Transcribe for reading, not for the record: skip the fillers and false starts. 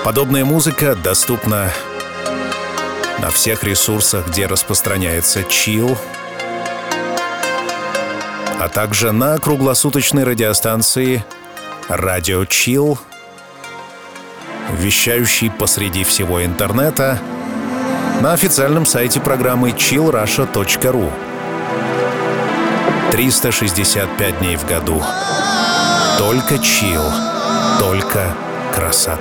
Подобная музыка доступна на всех ресурсах, где распространяется Chill, а также на круглосуточной радиостанции Radio Chill, вещающей посреди всего интернета, на официальном сайте программы chillrusha.ru. 365 дней в году. Только Chill, только красота.